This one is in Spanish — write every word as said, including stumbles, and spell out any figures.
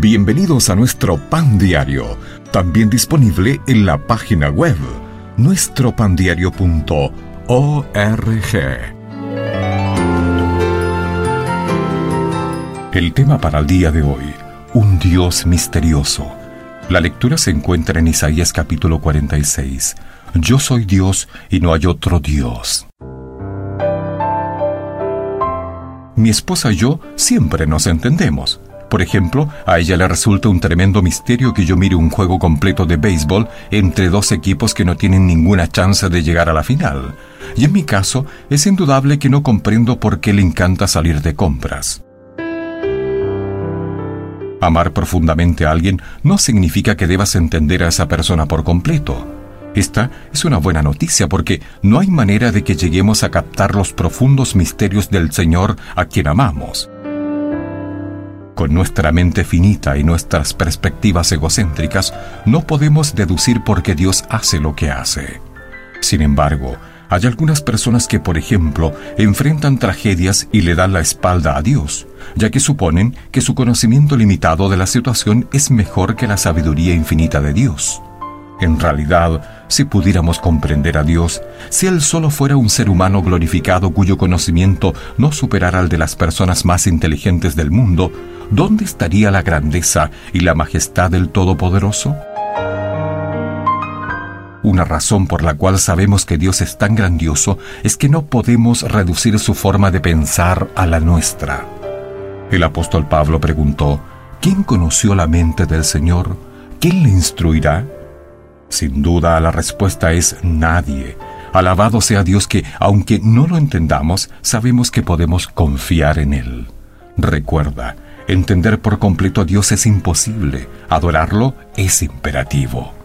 Bienvenidos a nuestro Pan Diario, también disponible en la página web nuestro pan diario punto org. El tema para el día de hoy: un Dios misterioso. La lectura se encuentra en Isaías capítulo cuarenta y seis. Yo soy Dios y no hay otro Dios. Mi esposa y yo siempre nos entendemos. Por ejemplo, a ella le resulta un tremendo misterio que yo mire un juego completo de béisbol entre dos equipos que no tienen ninguna chance de llegar a la final. Y en mi caso, es indudable que no comprendo por qué le encanta salir de compras. Amar profundamente a alguien no significa que debas entender a esa persona por completo. Esta es una buena noticia porque no hay manera de que lleguemos a captar los profundos misterios del Señor a quien amamos. Con nuestra mente finita y nuestras perspectivas egocéntricas, no podemos deducir por qué Dios hace lo que hace. Sin embargo, hay algunas personas que, por ejemplo, enfrentan tragedias y le dan la espalda a Dios, ya que suponen que su conocimiento limitado de la situación es mejor que la sabiduría infinita de Dios. En realidad, si pudiéramos comprender a Dios, si Él solo fuera un ser humano glorificado cuyo conocimiento no superara al de las personas más inteligentes del mundo, ¿dónde estaría la grandeza y la majestad del Todopoderoso? Una razón por la cual sabemos que Dios es tan grandioso es que no podemos reducir su forma de pensar a la nuestra. El apóstol Pablo preguntó: ¿quién conoció la mente del Señor? ¿Quién le instruirá? Sin duda, la respuesta es nadie. Alabado sea Dios que, aunque no lo entendamos, sabemos que podemos confiar en Él. Recuerda, entender por completo a Dios es imposible. Adorarlo es imperativo.